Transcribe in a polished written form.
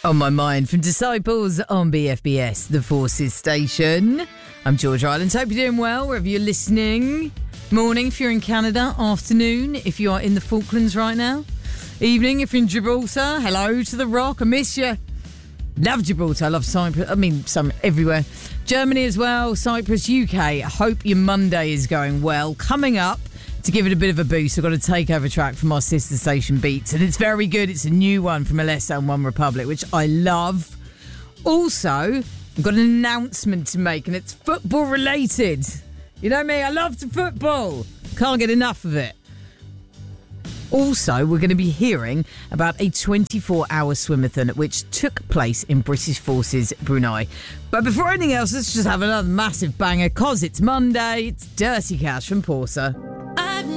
On my mind from Disciples on BFBS, the Forces Station. I'm George Rylands. Hope you're doing well wherever you're listening. Morning if you're in Canada. Afternoon if you are in the Falklands right now. Evening if you're in Gibraltar. Hello to the Rock. I miss you. Love Gibraltar. I love Cyprus. Some everywhere. Germany as well. Cyprus, UK. I hope your Monday is going well. Coming up, to give it a bit of a boost, I've got a takeover track from our sister station Beats, and it's very good. It's a new one from Alesso and One Republic, which I love. Also, I've got an announcement to make, and it's football related. You know me, I love the football. Can't get enough of it. Also, we're going to be hearing about a 24-hour swimathon which took place in British Forces, Brunei. But before anything else, let's just have another massive banger, because it's Monday. It's Dirty Cash from Porter.